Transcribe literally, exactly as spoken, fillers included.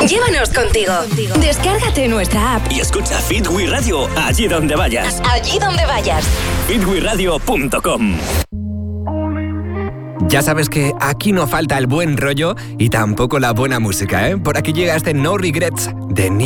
Llévanos contigo. Descárgate nuestra app y escucha Fit We Radio allí donde vayas. Allí donde vayas. fit we radio punto com. Ya sabes que aquí no falta el buen rollo y tampoco la buena música, ¿eh? Por aquí llega este No Regrets de